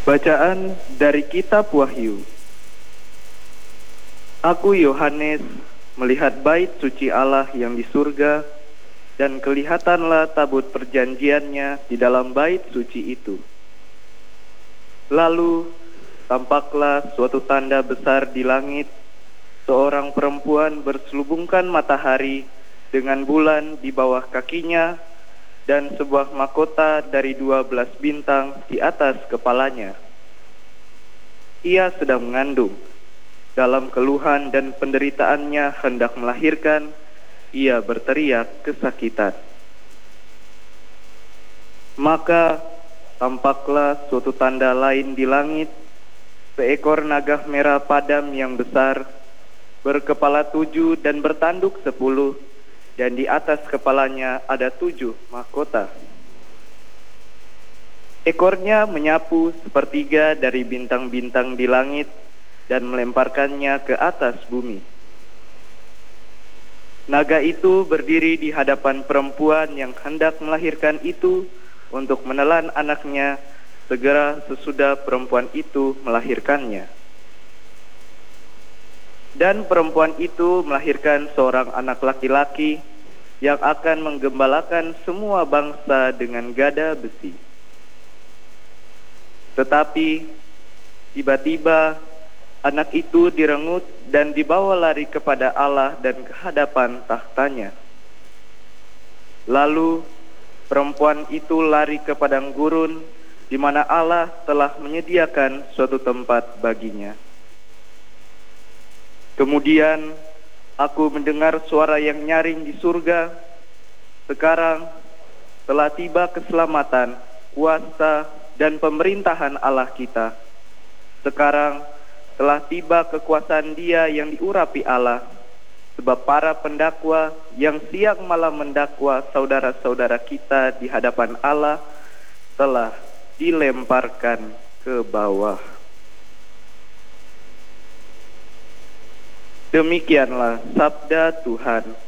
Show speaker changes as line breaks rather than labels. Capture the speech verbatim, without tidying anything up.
Bacaan dari Kitab Wahyu. Aku Yohanes melihat bait suci Allah yang di surga, dan kelihatanlah tabut perjanjiannya di dalam bait suci itu. Lalu tampaklah suatu tanda besar di langit, seorang perempuan berselubungkan matahari dengan bulan di bawah kakinya, dan sebuah mahkota dari dua belas bintang di atas kepalanya. Ia sedang mengandung. Dalam keluhan dan penderitaannya hendak melahirkan, ia berteriak kesakitan. Maka tampaklah suatu tanda lain di langit, seekor naga merah padam yang besar, berkepala tujuh dan bertanduk sepuluh, dan di atas kepalanya ada tujuh mahkota. Ekornya menyapu sepertiga dari bintang-bintang di langit dan melemparkannya ke atas bumi. Naga itu berdiri di hadapan perempuan yang hendak melahirkan itu untuk menelan anaknya segera sesudah perempuan itu melahirkannya. Dan perempuan itu melahirkan seorang anak laki-laki yang akan menggembalakan semua bangsa dengan gada besi. Tetapi tiba-tiba anak itu direngut dan dibawa lari kepada Allah dan ke hadapan tahtanya. Lalu perempuan itu lari ke padang gurun, di mana Allah telah menyediakan suatu tempat baginya. Kemudian aku mendengar suara yang nyaring di surga, "Sekarang telah tiba keselamatan, kuasa, dan pemerintahan Allah kita. Sekarang telah tiba kekuasaan Dia yang diurapi Allah, sebab para pendakwa yang siang malam mendakwa saudara-saudara kita di hadapan Allah telah dilemparkan ke bawah." Demikianlah sabda Tuhan.